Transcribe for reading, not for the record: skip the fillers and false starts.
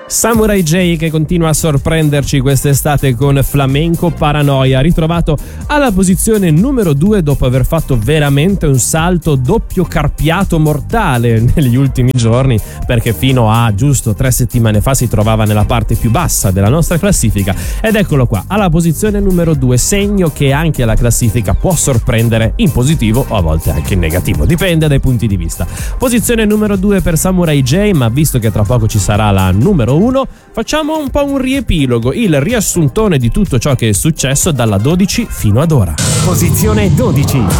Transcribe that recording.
Samurai J che continua a sorprenderci quest'estate con Flamenco Paranoia, ritrovato alla posizione numero 2 dopo aver fatto veramente un salto doppio carpiato mortale negli ultimi giorni, perché fino a giusto 3 settimane fa si trovava nella parte più bassa della nostra classifica, ed eccolo qua alla posizione numero 2, segno che anche la classifica può sorprendere in positivo o a volte anche in negativo, dipende dai punti di vista. Posizione numero 2 per Samurai J, ma visto che tra poco ci sarà la numero 1, facciamo un po' un riepilogo, il riassuntone di tutto ciò che è successo dalla 12 fino ad ora. Posizione 12.